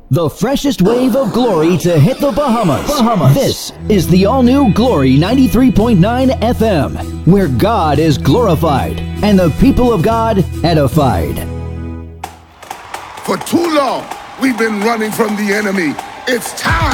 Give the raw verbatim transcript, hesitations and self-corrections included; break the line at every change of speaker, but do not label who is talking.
The freshest wave of glory to hit the Bahamas. Bahamas. This is the all-new Glory ninety-three point nine F M, where God is glorified and the people of God edified.
For too long, we've been running from the enemy. It's time